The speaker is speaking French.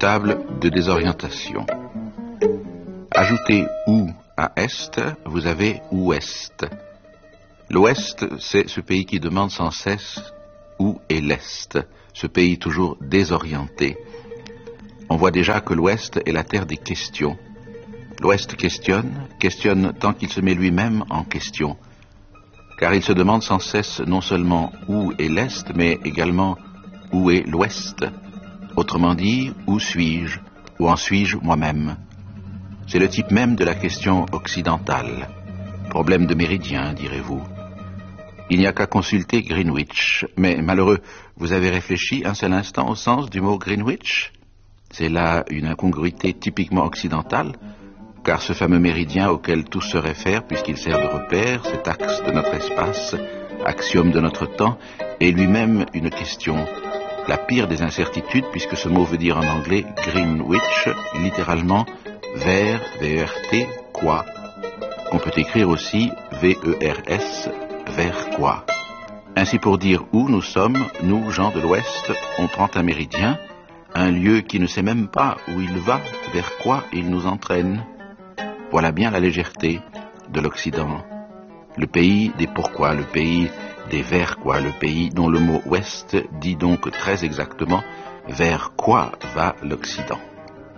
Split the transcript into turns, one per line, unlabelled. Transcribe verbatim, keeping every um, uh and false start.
inéluctable de désorientation. Ajoutez ou à est, vous avez ouest. L'ouest, c'est ce pays qui demande sans cesse où est l'est, ce pays toujours désorienté. On voit déjà que l'ouest est la terre des questions. L'ouest questionne, questionne tant qu'il se met lui-même en question, car il se demande sans cesse non seulement où est l'est, mais également où est l'ouest. Autrement dit, où suis-je, où en suis-je moi-même? C'est le type même de la question occidentale. Problème de méridien, direz-vous. Il n'y a qu'à consulter Greenwich. Mais malheureux, vous avez réfléchi un seul instant au sens du mot Greenwich? C'est là une incongruité typiquement occidentale, car ce fameux méridien auquel tout se réfère, puisqu'il sert de repère, cet axe de notre espace, axiome de notre temps, est lui-même une question. La pire des incertitudes, puisque ce mot veut dire en anglais Greenwich, littéralement vers, V E R T, quoi, qu'on peut écrire aussi V E R S, vers quoi. Ainsi pour dire où nous sommes, nous, gens de l'Ouest, on prend un méridien, un lieu qui ne sait même pas où il va, vers quoi il nous entraîne. Voilà bien la légèreté de l'Occident. Le pays des pourquoi, le pays des vers quoi, le pays dont le mot ouest dit donc très exactement vers quoi va l'Occident.